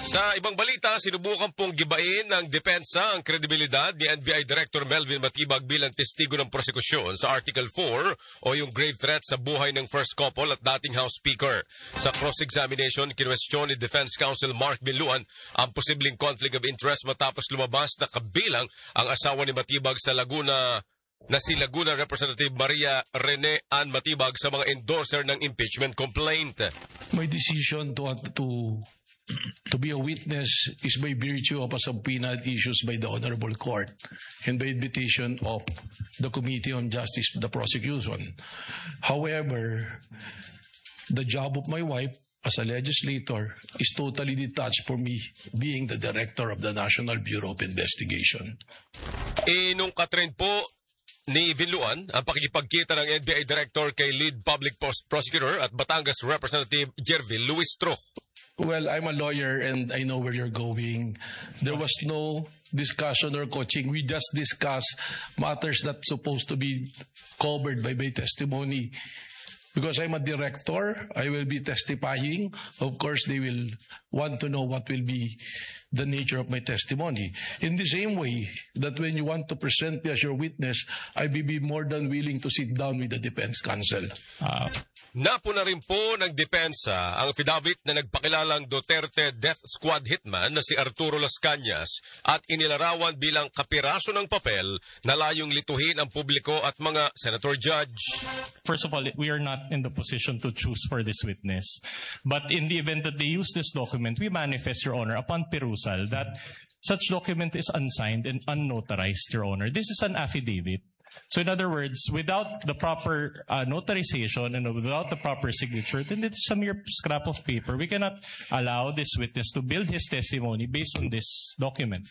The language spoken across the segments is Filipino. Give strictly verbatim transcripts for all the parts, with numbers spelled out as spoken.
Sa ibang balita, sinubukan pong gibain ng depensa ang kredibilidad ni N B I Director Melvin Matibag bilang testigo ng prosekusyon sa Article four o yung grave threat sa buhay ng first couple at dating House Speaker. Sa cross-examination, kinwestiyon ni Defense Counsel Mark Binluan ang posibleng conflict of interest matapos lumabas na kabilang ang asawa ni Matibag sa Laguna na si Laguna Representative Maria Rene Ann Matibag sa mga endorser ng impeachment complaint. My decision to to to be a witness is by virtue of a subpoena issued by the Honorable Court and by invitation of the Committee on Justice to the prosecution. However, the job of my wife as a legislator is totally detached from me being the director of the National Bureau of Investigation. Inungkat rin po ni Binluan ang pakikipagkita ng N B I Director kay Lead Public Prosecutor at Batangas Representative Jervil Luis Tro. Well, I'm a lawyer and I know where you're going. There was no discussion or coaching. We just discussed matters that's supposed to be covered by my testimony. Because I'm a director, I will be testifying. Of course, they will want to know what will be the nature of my testimony. In the same way that when you want to present me as your witness, I will be more than willing to sit down with the defense counsel. Uh, Napuna rin po ng depensa ang affidavit na nagpakilalang Duterte Death Squad hitman na si Arturo Las Cañas at inilarawan bilang kapiraso ng papel na layong lituhin ang publiko at mga senator judge. First of all, we are not in the position to choose for this witness. But in the event that they use this document, we manifest, Your Honor, upon perusal that such document is unsigned and unnotarized, Your Honor. This is an affidavit. So in other words, without the proper uh, notarization and without the proper signature, then it's a mere scrap of paper. We cannot allow this witness to build his testimony based on this document.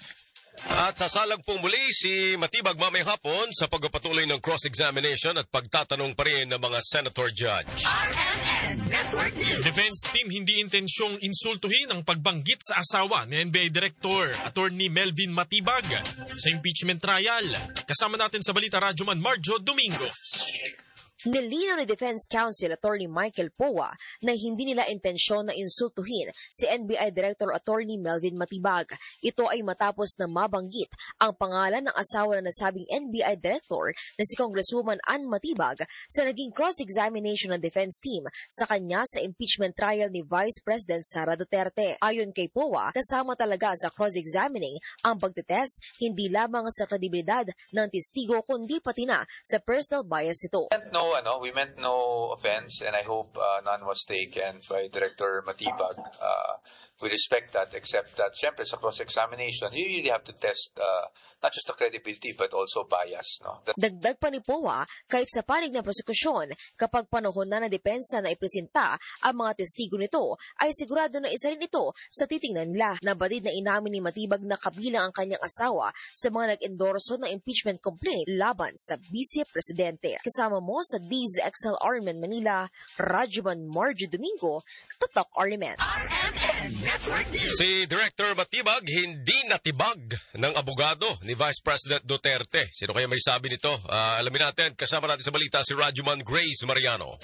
At sasalag po muli si Matibag mamayang hapon sa pagpapatuloy ng cross-examination at pagtatanong pa rin ng mga senator judge. R M N Network News. Defense team hindi intensyong insultuhin ang pagbanggit sa asawa ni N B I Director Attorney Melvin Matibag sa impeachment trial. Kasama natin sa Balita Radyoman Marjo Domingo. Nilinaw ni Defense Counsel Attorney Michael Poa na hindi nila intensyon na insultuhin si N B I Director Attorney Melvin Matibag. Ito ay matapos na mabanggit ang pangalan ng asawa na nasabing N B I Director na si Congresswoman Ann Matibag sa naging cross-examination ng defense team sa kanya sa impeachment trial ni Vice President Sara Duterte. Ayon kay Poa, kasama talaga sa cross-examining ang pagtetest hindi lamang sa kredibilidad ng testigo kundi pati na sa personal bias nito. No, ano, we meant no offense, and I hope uh, none was taken by Director Matibag. Uh, we respect that, except that, syempre, sa cross-examination, you really have to test uh, not just the credibility, but also bias. No? That... Dagdag pa ni Poa, kahit sa panig ng prosekusyon, kapag panahon na ng depensa na ipresenta ang mga testigo nito, ay sigurado na isa rin ito sa titingnan nila. Nabatid na inamin ni Matibag na kabilang ang kanyang asawa sa mga nag-endorso ng impeachment complaint laban sa Vice Presidente. Kasama mo sa D Z X L R M N Manila, Radyoman Marjo Domingo, Tatak R M N. R M N Network News. Si Director Matibag hindi natibag ng abogado ni Vice President Duterte. Sino kaya may sabi nito? Uh, alamin natin, kasama natin sa balita si Radyoman Grace Mariano.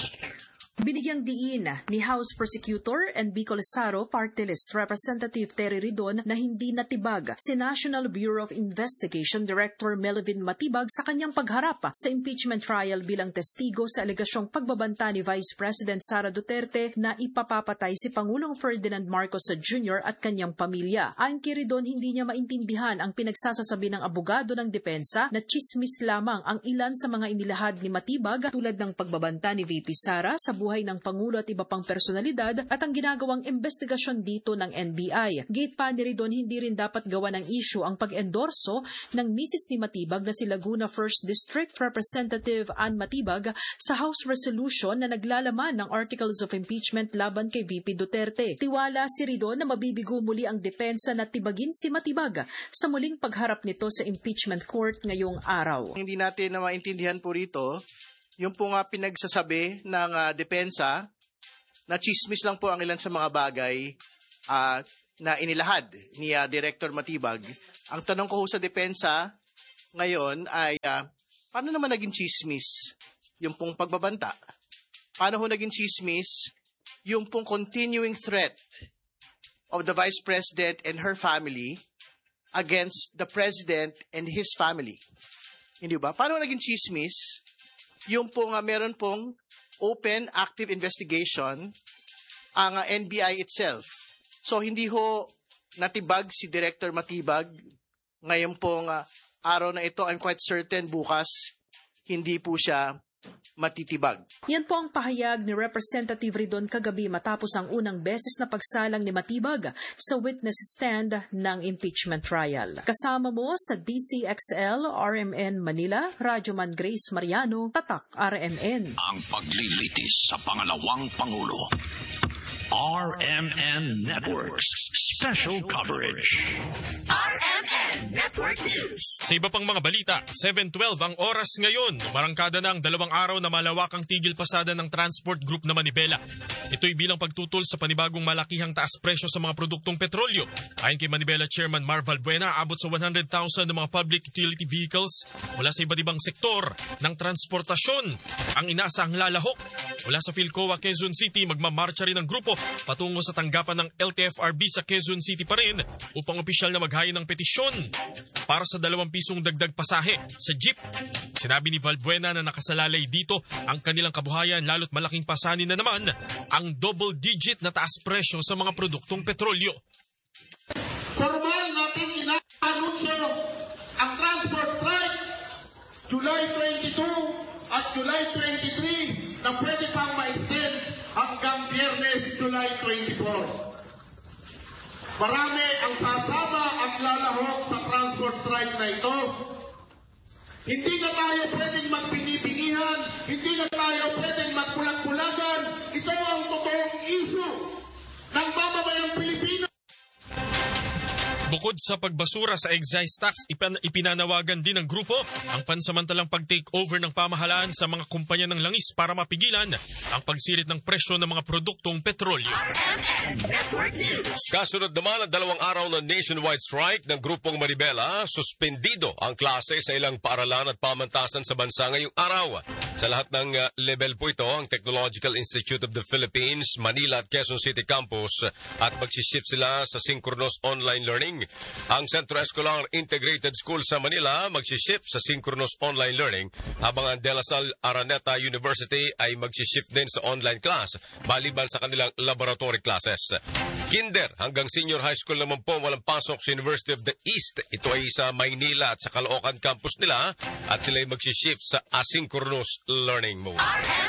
Binigyang diin ni House Prosecutor and Bicol Saro Party List Representative Terry Ridon na hindi natibag si National Bureau of Investigation Director Melvin Matibag sa kanyang pagharap sa impeachment trial bilang testigo sa alegasyong pagbabanta ni Vice President Sara Duterte na ipapapatay si Pangulong Ferdinand Marcos Junior at kanyang pamilya. Ayon kay Ridon, hindi niya maintindihan ang pinagsasasabi ng abogado ng depensa na chismis lamang ang ilan sa mga inilahad ni Matibag tulad ng pagbabanta ni V P Sara sa buhay buhay ng Pangulo at iba pang personalidad at ang ginagawang investigasyon dito ng N B I. Gate pa ni Ridon, hindi rin dapat gawa ng issue ang pag-endorso ng misis ni Matibag na si Laguna first District Representative Ann Matibag sa House Resolution na naglalaman ng Articles of Impeachment laban kay V P Duterte. Tiwala si Ridon na mabibigo muli ang depensa na tibagin si Matibag sa muling pagharap nito sa impeachment court ngayong araw. Hindi natin na maintindihan po rito yung po nga pinagsasabi ng uh, depensa na chismis lang po ang ilan sa mga bagay uh, na inilahad ni uh, Director Matibag. Ang tanong ko sa depensa ngayon ay uh, paano naman naging chismis yung pong pagbabanta? Paano ho naging chismis yung pong continuing threat of the Vice President and her family against the President and his family. Hindi ba? Paano naging chismis? Yung po nga meron pong open, active investigation ang uh, N B I itself. So hindi ho natibag si Director Matibag ngayon pong uh, araw na ito. I'm quite certain bukas hindi po siya matitibag. Yan po ang pahayag ni Representative Ridon kagabi matapos ang unang beses na pagsalang ni Matibag sa witness stand ng impeachment trial. Kasama mo sa D C X L, R M N Manila, Radyoman Grace Mariano, Tatak R M N. Ang paglilitis sa pangalawang Pangulo. R M N Networks Special Coverage. R M N Network News. Sa iba pang mga balita, seven twelve ang oras ngayon. Marangkada na ang dalawang araw na malawakang tigil pasada ng Transport Group na Manibela. Ito'y bilang pagtutol sa panibagong malakihang taas presyo sa mga produktong petrolyo. Ayon kay Manibela Chairman Mar Valbuena, abot sa one hundred thousand na mga public utility vehicles mula sa iba't ibang sektor ng transportasyon ang inaasahang lalahok. Mula sa Philcoa, Quezon City, magmamarcha rin ang grupo patungo sa tanggapan ng L T F R B sa Quezon City pa rin upang opisyal na maghain ng petisyon para sa dalawang pisong dagdag pasahe sa jeep. Sinabi ni Valbuena na nakasalalay dito ang kanilang kabuhayan lalo't malaking pasanin na naman ang double-digit na taas presyo sa mga produktong petrolyo. Formal natin ina-anunsyo ang transport strike July twenty-two at July twenty-three na pwede pang ma-extend hanggang Biyernes, July twenty-four. Marami ang sasama at lalahok sa transport strike na ito. Hindi na tayo pwedeng magpinipinihan, hindi na tayo pwedeng magpulag-pulagan. Ito ang totoong issue ng mamamayang Pilipino. Bukod sa pagbasura sa excise tax, ipan- ipinanawagan din ng grupo ang pansamantalang pag-take over ng pamahalaan sa mga kumpanya ng langis para mapigilan ang pagsirit ng presyo ng mga produktong petrolyo. Kasunod naman ang dalawang araw na nationwide strike ng grupong Manibela, suspendido ang klase sa ilang paaralan at pamantasan sa bansa ngayong araw. Sa lahat ng uh, level po ito, ang Technological Institute of the Philippines, Manila at Quezon City Campus at magsishift sila sa synchronous online learning. Ang Centro Escolar Integrated School sa Manila magsishift sa synchronous online learning habang ang De La Salle Araneta University ay magsishift din sa online class maliban sa kanilang laboratory classes. Kinder hanggang senior high school naman po walang pasok sa University of the East. Ito ay sa Maynila at sa Caloocan campus nila at sila ay magsishift sa asynchronous learning mode.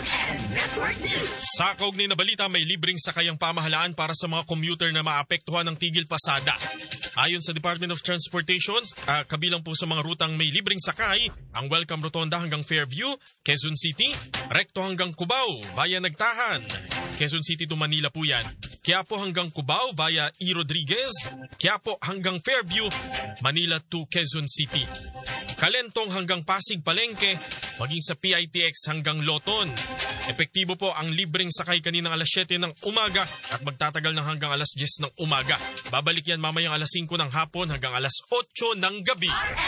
Sa kaugnay na balita, may libreng sakayang pamahalaan para sa mga commuter na maapektuhan ng tigil pasada. Ayon sa Department of Transportation, uh, kabilang po sa mga rutang may libreng sakay, ang Welcome Rotonda hanggang Fairview, Quezon City, Recto hanggang Cubao via Nagtahan, Quezon City to Manila po yan. Quiapo hanggang Cubao via E. Rodriguez, Quiapo hanggang Fairview, Manila to Quezon City. Kalentong hanggang Pasig Palengke, maging sa P I T X hanggang Loton. Epektibo po ang libreng sakay kaninang alas siyete ng umaga at magtatagal ng hanggang alas diyes ng umaga. Babalik yan mamayang alas singko ng hapon hanggang alas otso ng gabi.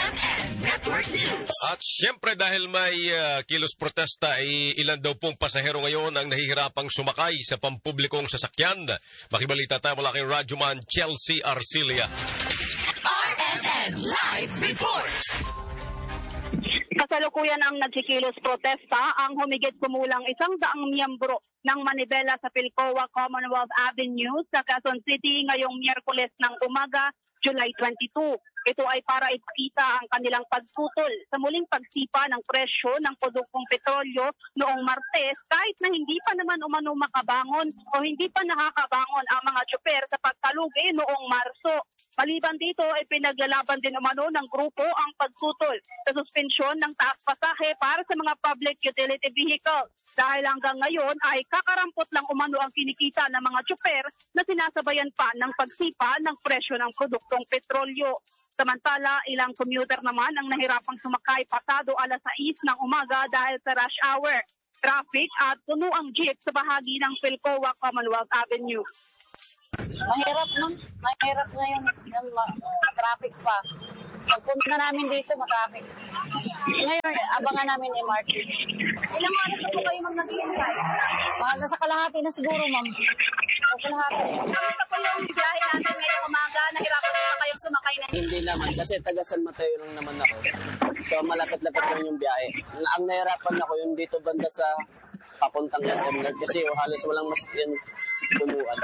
At syempre dahil may uh, kilos protesta, ay ilan daw pong pasahero ngayon ang nahihirapang sumakay sa pampublikong sasakyan. Makibalita tayo mula kay Radyoman Chelsea Arcilia. R M N Live Report. Kasalukuyan ang nagsikilos protesta ang humigit kumulang isang daang miyembro ng Manibela sa Philcoa Commonwealth Avenue sa Quezon City ngayong Miyerkules ng umaga, July twenty-two. Ito ay para ipakita ang kanilang pagtutol sa muling pagsipa ng presyo ng produktong petrolyo noong Martes kahit na hindi pa naman umano makabangon o hindi pa nakakabangon ang mga tsuper sa pagkalugi noong Marso. Maliban dito ay pinaglalaban din umano ng grupo ang pagtutol sa suspensyon ng taas pasahe para sa mga public utility vehicles. Dahil hanggang ngayon ay kakarampot lang umano ang kinikita ng mga tsuper na sinasabayan pa ng pagsipa ng presyo ng produktong petrolyo. Samantala, ilang commuter naman ang nahirapang sumakay pasado alas sais ng umaga dahil sa rush hour, traffic at puno ang jeep sa bahagi ng Philcoa Commonwealth Avenue. Mahirap nun. Mahirap na yung, yung traffic pa. Pagpunta namin dito, matraffic. Ngayon, abangan namin M R T. Ilang oras na po kayo mag-nag-iintay? Mga sa kalahati na siguro, ma'am. Kalahati. Basta po yung biyahe natin ngayong umaga, nahirapan po kayong sumakay na. Hindi naman, kasi taga San Mateo lang naman ako. So malapit-lapit lang yung biyahe. Ang nahirapan ako yung dito banda sa papuntang S M North kasi halos walang masakyan tumuan.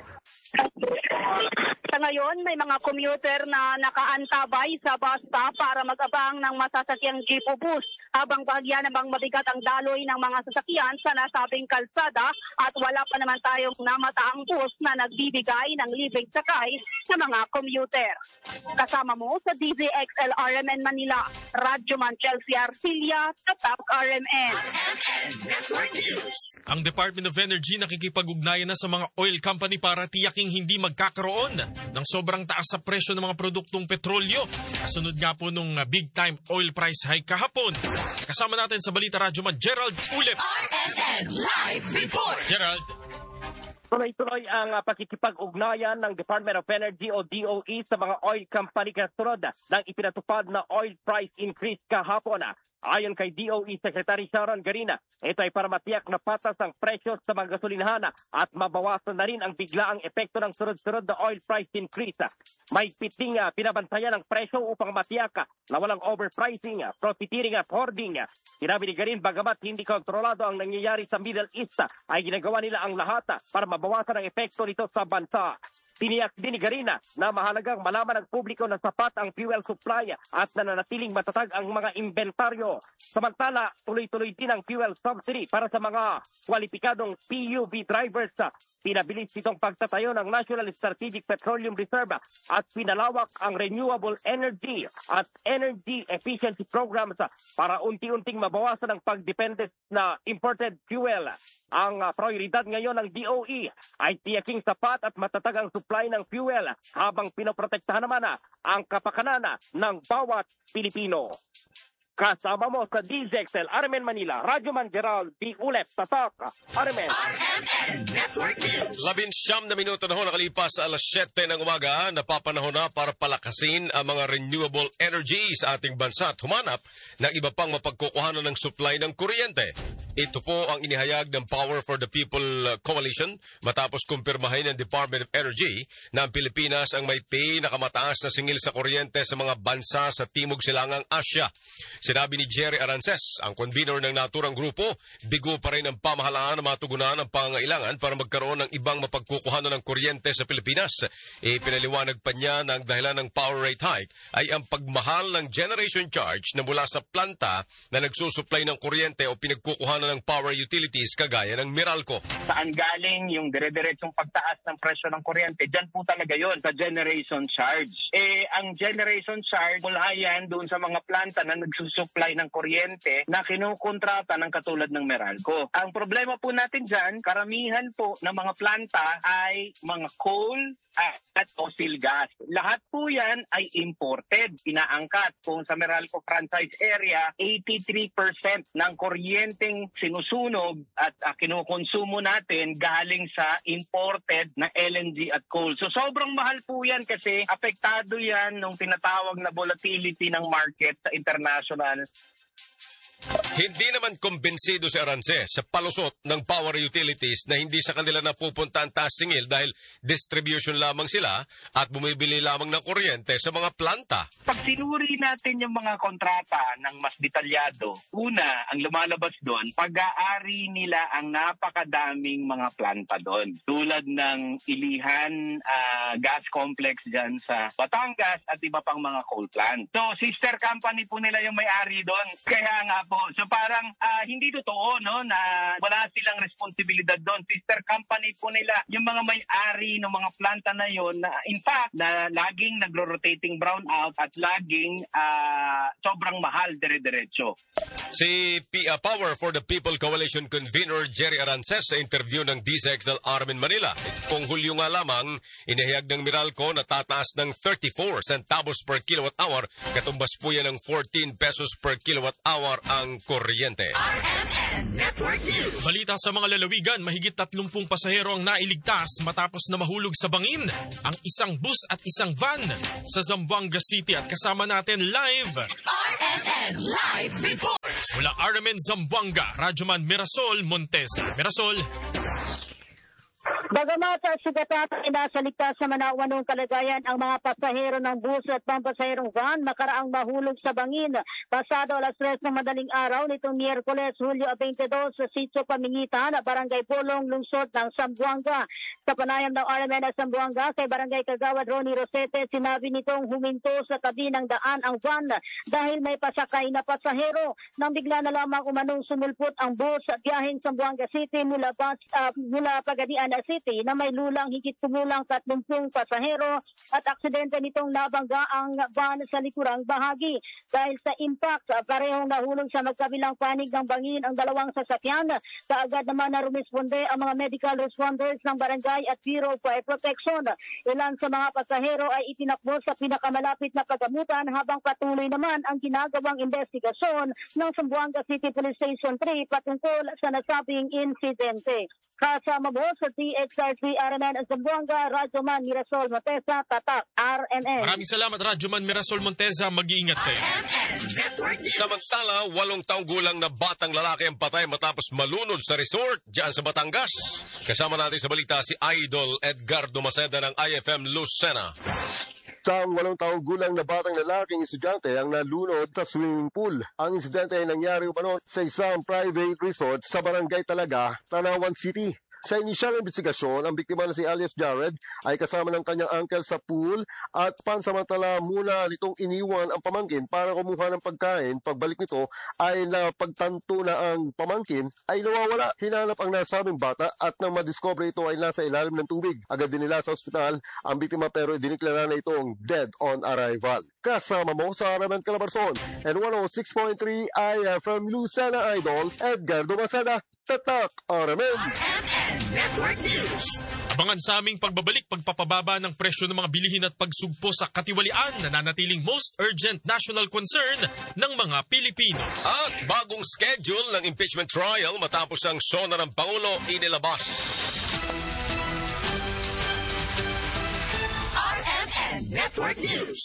Sa ngayon, may mga commuter na nakaantabay sa bus stop para mag-abang ng masasakyang jeep o bus habang bahagya namang mabigat ang daloy ng mga sasakyan sa nasabing kalsada at wala pa naman tayong namataang bus na nagbibigay ng libreng sakay sa mga commuter. Kasama mo sa D Z X L R M N Manila, Radyoman Chelsea Arcilia, Tatak R M N. Ang Department of Energy nakikipag-ugnayan na sa mga oil company para tiyaking hindi magkakaroon ng sobrang taas sa presyo ng mga produktong petrolyo. Kasunod nga po nung big-time oil price hike kahapon. Kasama natin sa Balita Radyoman, Gerald Ulep. R M N Live Report. Gerald. Tuloy-tuloy ang uh, pakikipag-ugnayan ng Department of Energy o D O E sa mga oil company kasunod ng ipinatupad na oil price increase kahapon. Ayon kay D O E Secretary Sharon Garina, ito ay para matiyak na patas ang presyo sa mga gasolinahan at mabawasan na rin ang biglaang epekto ng sunod-sunod na oil price increase. May piting uh, pinabantayan ang presyo upang matiyak na walang overpricing, profiteering at hoarding. Sinabi ni Garin, bagamat hindi kontrolado ang nangyayari sa Middle East, ay ginagawa nila ang lahat para mabawasan ang epekto nito sa bansa. Tiniyak din ni Garina na mahalagang malaman ng publiko na sapat ang fuel supply at nananatiling matatag ang mga inventaryo. Samantala, tuloy-tuloy din ang fuel subsidy para sa mga kwalipikadong P U V drivers. Pinabilis itong pagtatayo ng National Strategic Petroleum Reserve at pinalawak ang renewable energy at energy efficiency programs para unti-unting mabawasan ang pagdepende na imported fuel. Ang uh, prioridad ngayon ng D O E ay tiyaking sapat at matatag ang supply ng fuel habang pinoprotektahan naman uh, ang kapakanan ng bawat Pilipino. Kasama mo sa D Z X L R M N Manila, Radyoman Gerald B. Ulep, Tatak, R M N. Labinsyam na minuto na ho nakalipas sa alas siyete ng umaga, napapanahon na para palakasin ang mga renewable energy sa ating bansa at humanap ng iba pang mapagkukuhanan ng supply ng kuryente. Ito po ang inihayag ng Power for the People Coalition matapos kumpirmahin ng Department of Energy na ang Pilipinas ang may pinakamataas na singil sa kuryente sa mga bansa sa Timog Silangang Asya. Sinabi ni Jerry Arances, ang convener ng naturang grupo, bigo pa rin ang pamahalaan na matugunan ang pangailangan para magkaroon ng ibang mapagkukuhanan ng kuryente sa Pilipinas. Ipinaliwanag pa niya na ang dahilan ng power rate hike ay ang pagmahal ng generation charge na mula sa planta na nagsusupply ng kuryente o pinagkukuhanan ng power utilities kagaya ng Meralco. Saan galing yung dire-diretsong pagtaas ng presyo ng kuryente? Diyan po talaga yon sa generation charge. Eh, ang generation charge, mula yan doon sa mga planta na nagsusupply ng kuryente na kinukontrata ng katulad ng Meralco. Ang problema po natin dyan, karamihan po ng mga planta ay mga coal at fossil gas. Lahat po yan ay imported, inaangkat. Kung sa Meralco franchise area, eighty-three percent ng kuryenteng sinusunog at uh, kinukonsumo natin galing sa imported na L N G at coal. So sobrang mahal po yan kasi apektado yan ng tinatawag na volatility ng market sa international. Hindi naman kumbinsido si Arances sa palusot ng power utilities na hindi sa kanila napupunta ang taas singil dahil distribution lamang sila at bumibili lamang ng kuryente sa mga planta. Pag sinuri natin yung mga kontrata ng mas detalyado, una, ang lumalabas doon, pag-aari nila ang napakadaming mga planta doon. Tulad ng Ilihan uh, gas complex dyan sa Batangas at iba pang mga coal plant. So, sister company po nila yung may-ari doon. Kaya nga po, so parang uh, hindi totoo no na wala silang responsibilidad doon. Sister company po nila yung mga may-ari ng mga planta na yon na in fact na laging nagro-rotating brownout at laging uh, sobrang mahal dire-diretso. Si P- uh, Power for the People Coalition convener Jerry Arances sa interview ng D Z X L R M N Manila. Kung Hulyo nga lamang, inihayag ng Meralco na tataas ng thirty-four centavos per kilowatt hour, katumbas po yan ng fourteen pesos per kilowatt hour ang kuryente. Balita sa mga lalawigan, mahigit tatlumpung pasahero ang nailigtas matapos na mahulog sa bangin ang isang bus at isang van sa Zamboanga City at kasama natin live R M N Live Report. Mula R M N Zamboanga, Radyoman Mirasol Montes. Mirasol. Bagamat sa gatatan nasa ligtas sa manawanong kalagayan ang mga pasahero ng bus at pampasaherong van makaraang mahulog sa bangin pasado alas tres ng madaling araw nitong Miyerkules, Hulyo twenty-two sa Sitio Pamingitan, Barangay Pulong, lungsod ng Zamboanga. Sa panayam ng R M N Zamboanga kay Barangay Kagawad Ronnie Rosete, sinabi nitong huminto sa tabi ng daan ang van dahil may pasakay na pasahero. Nang bigla na lamang umanong sumulpot ang bus at biyaheng Zamboanga City mula, bus, uh, mula Pagadian City na may lulang higit kumulang tatlumpung pasahero at aksidente nitong nabangga ang van sa likurang bahagi. Dahil sa impact, parehong nahulog sa magkabilang panig ng bangin ang dalawang sasakyan. Kaagad naman na rumisponde ang mga medical responders ng barangay at Bureau of Fire Protection. Ilan sa mga pasahero ay itinakbo sa pinakamalapit na pagamutan habang patuloy naman ang ginagawang investigasyon ng Zamboanga City Police Station three patungkol sa nasabing insidente. Kasama mo sa T X R three R M N Zamboanga, Radyoman Mirasol Monteza, Tatak, R M N. Maraming salamat, Radyoman Mirasol Monteza. Mag-iingat kayo. Samantala, walong taong gulang na batang lalaki ang patay matapos malunod sa resort dyan sa Batangas. Kasama natin sa balita si Idol Edgardo Maceda ng I F M Lucena. Isang walong taong gulang na batang lalaking estudyante ang nalunod sa swimming pool. Ang insidente ay nangyari umano sa isang private resort sa Barangay Talaga, Tanawan City. Sa inisyal investigasyon, ang biktima na si alias Jared ay kasama ng kanyang uncle sa pool at pansamantala muna nitong iniwan ang pamangkin para kumuha ng pagkain. Pagbalik nito ay napagtanto na ang pamangkin ay nawawala. Hinanap ang nasabing bata at nang madiscover ito ay nasa ilalim ng tubig. Agad din nila sa ospital ang biktima pero diniklara na itong dead on arrival. Kasama mo sa Araman Calabarzon and one oh six point three I F M Lucena Idol, Edgardo Maceda, Tatak, Araman. Network News. Abangan sa aming pagbabalik, pagpapababa ng presyo ng mga bilihin at pagsugpo sa katiwalian na nanatiling most urgent national concern ng mga Pilipino. At bagong schedule ng impeachment trial matapos ang SONA ng Pangulo inilabas. R M N Network News.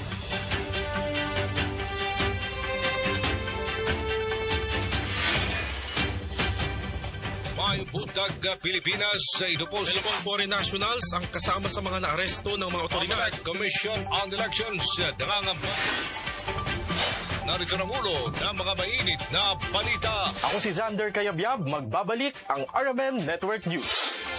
May buntag Pilipinas sa idupos Dalawang foreign nationals ang kasama sa mga naaresto ng mga otoridad. Commission on Elections nangangamba. Narito ang ulo ng mga mainit na balita. Ako si Xander Kayabyab, magbabalik ang R M N Network News.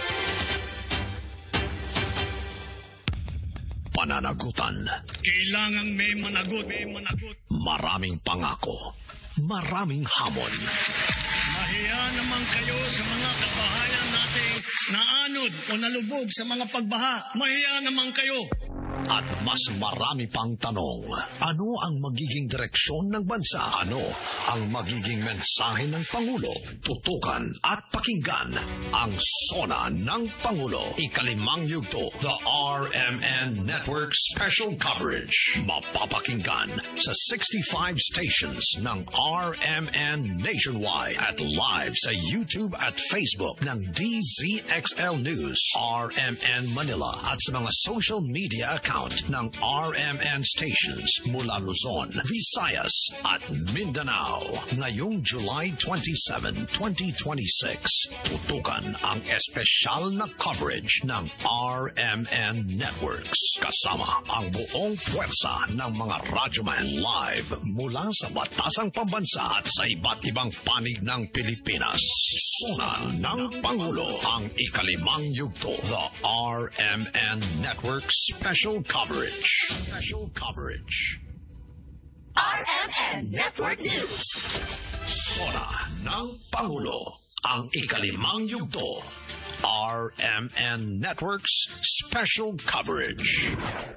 Pananagutan. Kailangang may managot, may managot. Maraming pangako. Maraming hamon. Mahiya naman kayo sa mga kabahayan nating naanod o nalubog sa mga pagbaha. Mahiya naman kayo. At mas marami pang tanong. Ano ang magiging direksyon ng bansa? Ano ang magiging mensahe ng Pangulo? Tutukan at pakinggan ang SONA ng Pangulo. Ikalimang yugto, the R M N Network Special Coverage. Mapapakinggan sa sixty-five stations ng R M N nationwide at live sa YouTube at Facebook ng D Z X L News, R M N Manila at sa mga social media accounts ng R M N stations mula Luzon, Visayas at Mindanao. Ngayong July twenty-seventh, twenty twenty-six, tutukan ang espesyal na coverage ng R M N Networks. Kasama ang buong puwersa ng mga radyoman live mula sa batasang pambansa at sa iba't ibang panig ng Pilipinas. SONA ng Pangulo ang ikalimang yugto, the R M N Network Special Coverage. Special Coverage. R M N Network News. SONA ng Pangulo ang ikalimang yugto. R M N Network's Special Coverage.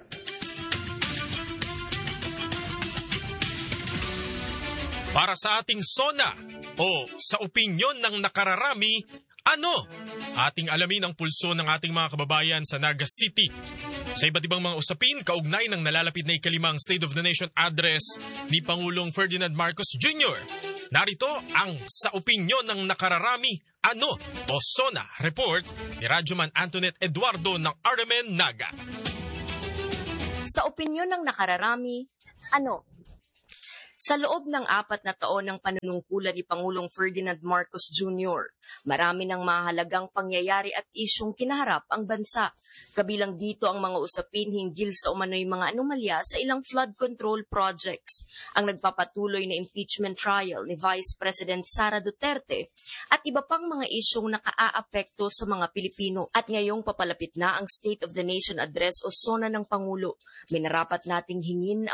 Para sa ating SONA o sa opinyon ng nakararami, ano? Ating alamin ang pulso ng ating mga kababayan sa Naga City. Sa iba't ibang mga usapin, kaugnay ng nalalapit na ikalimang State of the Nation address ni Pangulong Ferdinand Marcos Junior Narito ang sa opinyon ng nakararami, ano? O SONA report ni Radyoman Antoinette Eduardo ng R M N Naga. Sa opinyon ng nakararami, ano? Sa loob ng apat na taon ng panunungkulan ni Pangulong Ferdinand Marcos Junior, marami ng mahalagang pangyayari at isyong kinaharap ang bansa. Kabilang dito ang mga usapin hinggil sa umano'y mga anomalya sa ilang flood control projects, ang nagpapatuloy na impeachment trial ni Vice President Sara Duterte at iba pang mga isyong nakaaapekto sa mga Pilipino. At ngayong papalapit na ang State of the Nation Address o SONA ng Pangulo, minarapat nating hingin